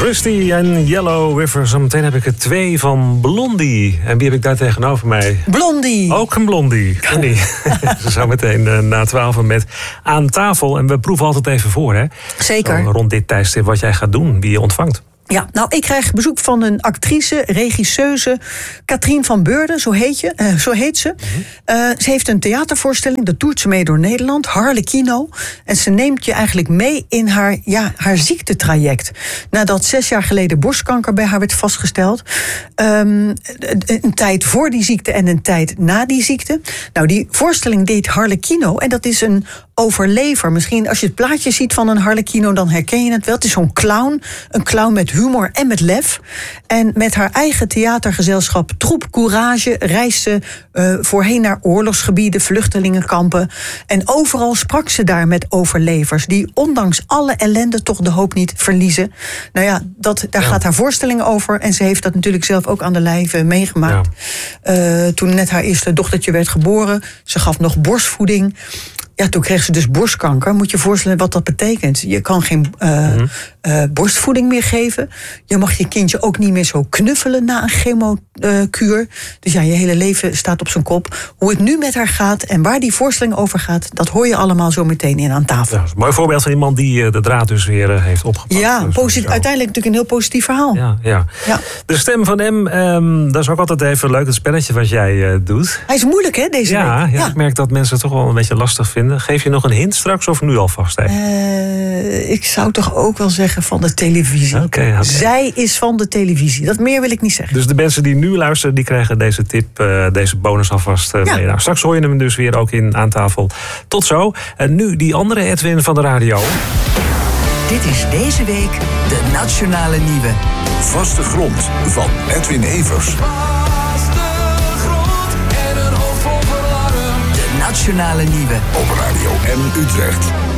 Christy en Yellow River. Zometeen heb ik er 2 van Blondie. En wie heb ik daar tegenover mij? Blondie. Ook een Blondie. Zometeen na 12 met Aan tafel. En we proeven altijd even voor, hè? Zeker. Zo, rond dit tijdstip wat jij gaat doen, wie je ontvangt. Ja, nou, ik krijg bezoek van een actrice, regisseuse, Katrien van Beurden, zo heet ze. Ze heeft een theatervoorstelling, dat doet ze mee door Nederland, Harlequino. En ze neemt je eigenlijk mee in haar ziektetraject. Nadat 6 jaar geleden borstkanker bij haar werd vastgesteld. Een tijd voor die ziekte en een tijd na die ziekte. Nou, die voorstelling deed Harlequino en dat is een overlever. Misschien als je het plaatje ziet van een Harlequino, dan herken je het wel. Het is zo'n clown, een clown met humor en met lef. En met haar eigen theatergezelschap Troep Courage reist ze voorheen naar oorlogsgebieden, vluchtelingenkampen. En overal sprak ze daar met overlevers die ondanks alle ellende toch de hoop niet verliezen. Nou ja, daar gaat haar voorstelling over. En ze heeft dat natuurlijk zelf ook aan de lijve meegemaakt. Ja. Toen net haar eerste dochtertje werd geboren. Ze gaf nog borstvoeding. Ja, toen kreeg ze dus borstkanker. Moet je je voorstellen wat dat betekent. Je kan geen borstvoeding meer geven. Je mag je kindje ook niet meer zo knuffelen na een chemokuur. Dus ja, je hele leven staat op zijn kop. Hoe het nu met haar gaat en waar die voorstelling over gaat, dat hoor je allemaal zo meteen in Aan tafel. Ja, dat is een mooi voorbeeld van iemand die de draad dus weer heeft opgepakt. Ja, uiteindelijk natuurlijk een heel positief verhaal. Ja. De stem van M, dat is ook altijd even leuk, het spelletje wat jij doet. Hij is moeilijk, hè, deze week? Ja, ik merk dat mensen het toch wel een beetje lastig vinden. Geef je nog een hint straks of nu alvast? Ik zou toch ook wel zeggen van de televisie. Okay. Zij is van de televisie. Dat meer wil ik niet zeggen. Dus de mensen die nu luisteren, die krijgen deze tip, deze bonus alvast mee. Nou, straks hoor je hem dus weer ook in Aan tafel. Tot zo. En nu die andere Edwin van de radio. Dit is deze week de Nationale Nieuwe. Vaste grond van Edwin Evers. Nationale Nieuwe op Radio M Utrecht.